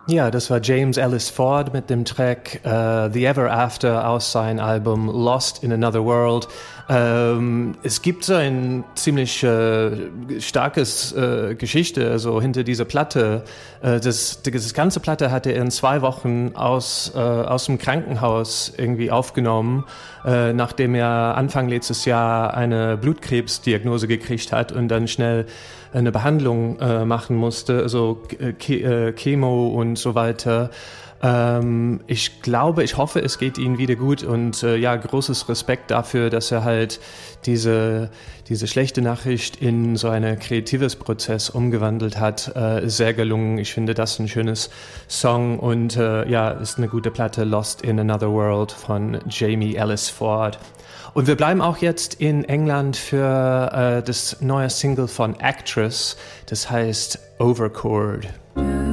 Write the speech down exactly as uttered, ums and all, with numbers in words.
Ja, das war James Ellis Ford mit dem Track uh, The Ever After aus seinem Album Lost in Another World. Ähm, es gibt so ein ziemlich äh, starkes äh, Geschichte also hinter dieser Platte. Äh, das, das ganze Platte hat er in zwei Wochen aus, äh, aus dem Krankenhaus irgendwie aufgenommen, äh, nachdem er Anfang letztes Jahr eine Blutkrebsdiagnose gekriegt hat und dann schnell eine Behandlung äh, machen musste, also Ke- äh, Chemo und so weiter. Ähm, ich glaube, ich hoffe, es geht Ihnen wieder gut und äh, ja, großes Respekt dafür, dass er halt diese, diese schlechte Nachricht in so einen kreatives Prozess umgewandelt hat. Äh, ist sehr gelungen. Ich finde das ein schönes Song und äh, ja, ist eine gute Platte, Lost in Another World von Jamie Ellis Ford. Und wir bleiben auch jetzt in England für äh, das neue Single von Actress, das heißt Overchord.